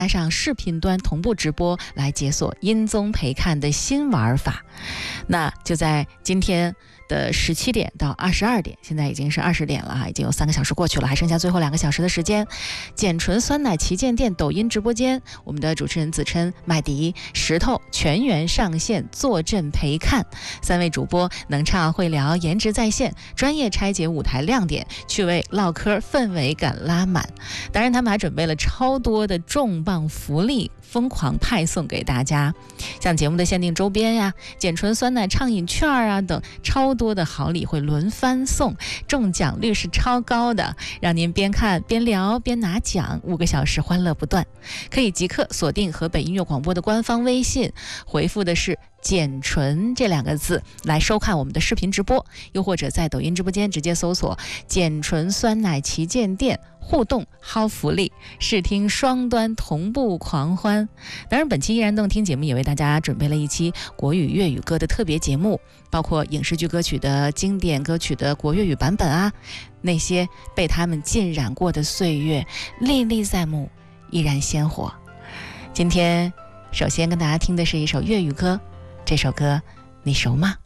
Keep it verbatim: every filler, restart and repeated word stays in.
加上视频端同步直播来解锁音综陪看的新玩法。那就在今天的十七点到二十二点，现在已经是二十点了哈，已经有三个小时过去了，还剩下最后两个小时的时间。简纯酸奶旗舰店抖音直播间，我们的主持人子琛、麦迪、石头全员上线坐镇陪看，三位主播能唱会聊，颜值在线，专业拆解舞台亮点，趣味唠嗑，氛围感拉满。当然他们还准备了超多的重磅福利，疯狂派送给大家，像节目的限定周边呀、简纯酸奶畅饮券啊等超多的好礼会轮番送，中奖率是超高的，让您边看边聊边拿奖，五个小时欢乐不断。可以即刻锁定河北音乐广播的官方微信，回复的是简纯这两个字来收看我们的视频直播，又或者在抖音直播间直接搜索简纯酸奶旗舰店，互动薅福利，视听双端同步狂欢。当然本期依然动听节目也为大家准备了一期国语粤语歌的特别节目，包括影视剧歌曲的经典歌曲的国粤语版本啊，那些被他们浸染过的岁月历历在目，依然鲜活。今天首先跟大家听的是一首粤语歌，这首歌你熟吗？